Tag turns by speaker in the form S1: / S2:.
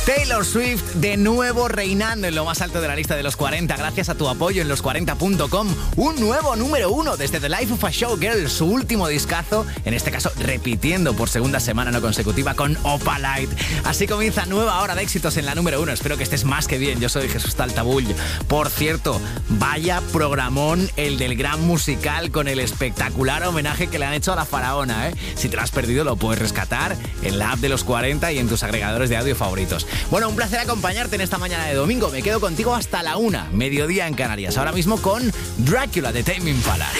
S1: Taylor Swift de nuevo reinando en lo más alto de la lista de los 40 gracias a tu apoyo en los40.com. Un nuevo número 1 desde The Life of a Showgirl, su último discazo, en este caso repitiendo por segunda semana no consecutiva con Opalite. Así comienza nueva hora de éxitos en la número 1. Espero que estés más que bien. Yo soy Jesús Taltabull. Por cierto, vaya programón el del gran musical con el espectacular homenaje que le han hecho a la faraona, ¿eh? Si te lo has perdido lo puedes rescatar en la app de los 40 y en tus agregadores de audio favoritos. Bueno, un placer acompañarte en esta mañana de domingo. Me quedo contigo hasta la 1, mediodía en Canarias. Ahora mismo con Drácula de Tame Impala.